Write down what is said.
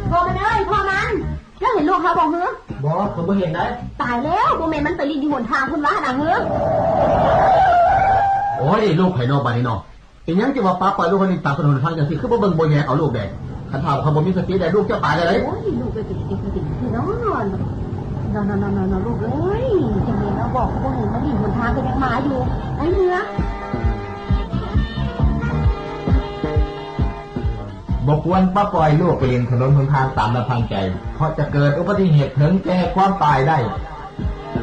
พอมันพอมันแล้วเห็นลูกเขาบอกเฮ้อบอกผมไม่เห็นได้ตายแล้วโบเมนมันไปรีดอยู่หนทางคุณว่าหนังเฮ้อโอ้ยลูกไผ่นอกบ้านนี่นอกเป็นยังจะว่าป้าปล่อยลูกคนนี้ตามถนนทางอย่างที่คือบ่เบิ่งบ่แย่เอาลูกแดงคันถามเขาบ่มีสติได้ลูกจะตายได้เลยโอ้ยลูกไปติดที่นอนลูกเอ้ยจังเลยนะบอกโบเห็นมันรีดหนทางก็ยังมาอยู่ไอ้เนื้อบอกควรป้าปล่อยลูกไปเรียนถนนหนทางตามลำพังใจเพราะจะเกิดอุบัติเหตุถึงแก่ความตายได้